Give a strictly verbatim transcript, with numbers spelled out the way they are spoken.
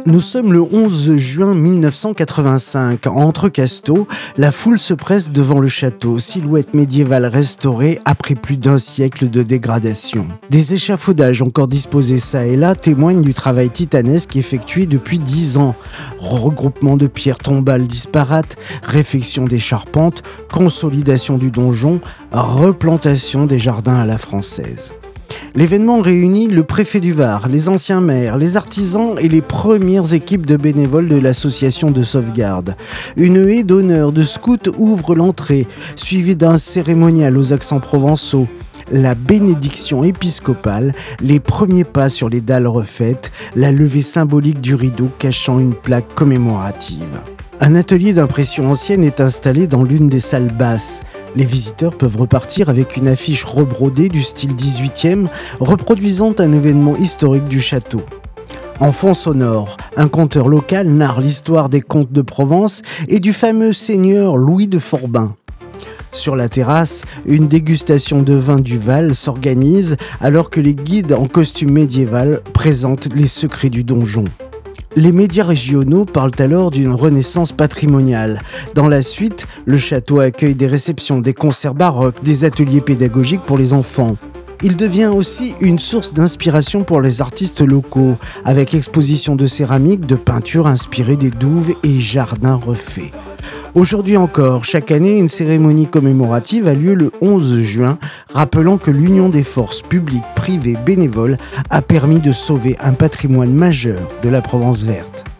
Nous sommes le onze juin mille neuf cent quatre-vingt-cinq. Entre Casteau, la foule se presse devant le château, silhouette médiévale restaurée après plus d'un siècle de dégradation. Des échafaudages encore disposés çà et là témoignent du travail titanesque effectué depuis dix ans. Regroupement de pierres tombales disparates, réfection des charpentes, consolidation du donjon, replantation des jardins à la française. L'événement réunit le préfet du Var, les anciens maires, les artisans et les premières équipes de bénévoles de l'association de sauvegarde. Une haie d'honneur de scouts ouvre l'entrée, suivie d'un cérémonial aux accents provençaux. La bénédiction épiscopale, les premiers pas sur les dalles refaites, la levée symbolique du rideau cachant une plaque commémorative. Un atelier d'impression ancienne est installé dans l'une des salles basses. Les visiteurs peuvent repartir avec une affiche rebrodée du style dix-huitième, reproduisant un événement historique du château. En fond sonore, un conteur local narre l'histoire des comtes de Provence et du fameux seigneur Louis de Forbin. Sur la terrasse, une dégustation de vin du Val s'organise alors que les guides en costume médiéval présentent les secrets du donjon. Les médias régionaux parlent alors d'une renaissance patrimoniale. Dans la suite, le château accueille des réceptions, des concerts baroques, des ateliers pédagogiques pour les enfants. Il devient aussi une source d'inspiration pour les artistes locaux, avec exposition de céramique, de peintures inspirées des douves et jardins refaits. Aujourd'hui encore, chaque année, une cérémonie commémorative a lieu le onze juin, rappelant que l'union des forces publiques, privées, bénévoles a permis de sauver un patrimoine majeur de la Provence verte.